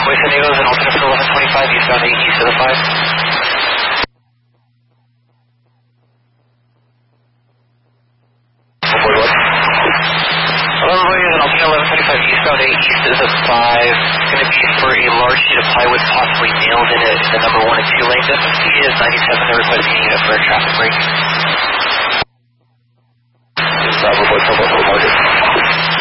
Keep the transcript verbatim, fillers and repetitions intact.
Convoy San Diego is an alternate for eleven twenty-five, eastbound eight east of the five. Convoy what? Convoy is an alternate eleven twenty-five, eastbound eight east of the five. It's going to be for a large sheet of plywood possibly nailed in it, the number one and two lane. The S M P is ninety-seven, they're requesting a unit for a traffic break. This is Bravo, Convoy, Convoy, Convoy.